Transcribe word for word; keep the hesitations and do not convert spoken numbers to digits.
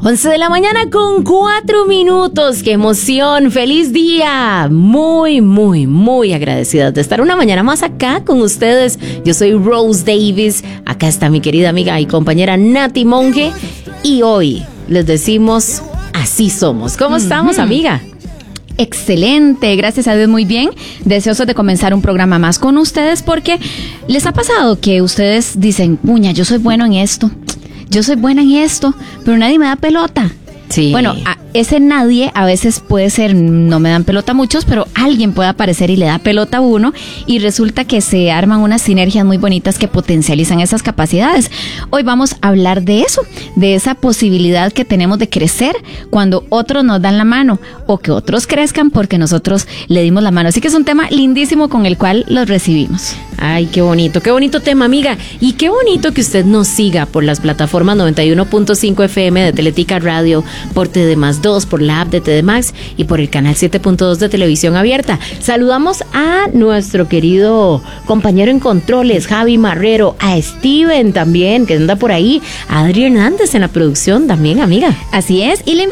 once de la mañana con cuatro minutos. ¡Qué emoción! ¡Feliz día! Muy, muy, muy agradecida de estar una mañana más acá con ustedes. Yo soy Rose Davis. Acá está mi querida amiga y compañera Nati Monge. Y hoy les decimos, así somos. ¿Cómo uh-huh. estamos, amiga? Excelente, gracias a Dios, muy bien. Deseosos de comenzar un programa más con ustedes porque les ha pasado que ustedes dicen, puña, yo soy bueno en esto. Yo soy buena en esto, pero nadie me da pelota. Sí. Bueno, a ese nadie a veces puede ser, no me dan pelota muchos, pero alguien puede aparecer y le da pelota a uno y resulta que se arman unas sinergias muy bonitas que potencializan esas capacidades. Hoy vamos a hablar de eso, de esa posibilidad que tenemos de crecer cuando otros nos dan la mano o que otros crezcan porque nosotros le dimos la mano. Así que es un tema lindísimo con el cual los recibimos. Ay, qué bonito, qué bonito tema, amiga. Y qué bonito que usted nos siga por las plataformas noventa y uno punto cinco F M de Teletica Radio, por T D más dos, por la app de T D Max y por el canal siete punto dos de Televisión Abierta. Saludamos a nuestro querido compañero en controles, Javi Marrero, a Steven también, que anda por ahí, a Adri Hernández en la producción también, amiga. Así es, y le